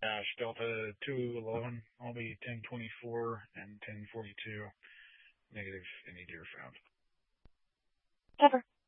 Dash Delta 211, I'll be 1024 and 1042. Negative, any deer found. Cover.